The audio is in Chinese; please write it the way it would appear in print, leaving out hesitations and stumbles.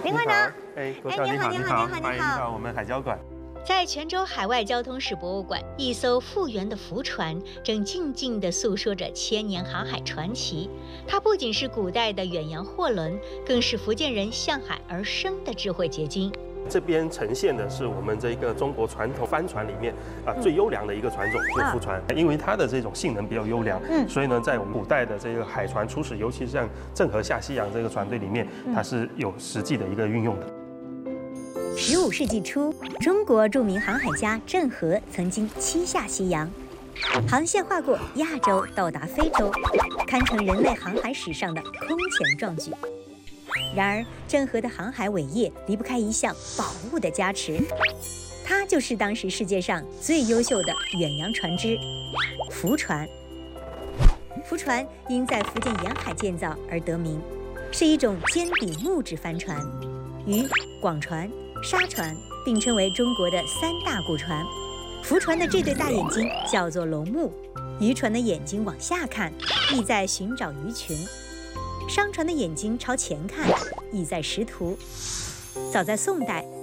林馆长， 国长你好， 你好， 欢迎到我们海交馆。 在泉州海外交通史博物馆，一艘复原的浮船正静静地诉说着千年航海传奇。它不仅是古代的远洋货轮，更是福建人向海而生的智慧结晶。 这边呈现的是我们这个中国传统帆船里面最优良的一个船种，就是浮船。因为它的这种性能比较优良，所以呢，在我们古代的这个海船出使，尤其是像郑和下西洋这个船队里面，它是有实际的一个运用的。 15世纪初，中国著名航海家郑和曾经7下西洋，航线划过亚洲，到达非洲，堪称人类航海史上的空前壮举。然而，郑和的航海伟业离不开一项宝物的加持，它就是当时世界上最优秀的远洋船只——浮船。浮船因在福建沿海建造而得名，是一种尖底木质帆船，与广船、沙船并称为中国的3大古船。浮船的这对大眼睛叫做龙目，渔船的眼睛往下看，意在寻找鱼群；商船的眼睛朝前看，意在识途。早在宋代，